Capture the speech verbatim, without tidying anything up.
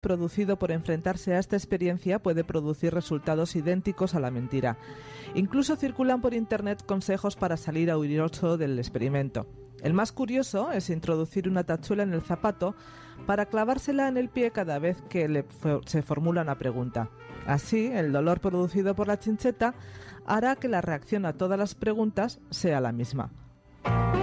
producido por enfrentarse a esta experiencia puede producir resultados idénticos a la mentira. Incluso circulan por internet consejos para salir airoso del experimento. El más curioso es introducir una tachuela en el zapato para clavársela en el pie cada vez que le se formula una pregunta. Así, el dolor producido por la chincheta hará que la reacción a todas las preguntas sea la misma.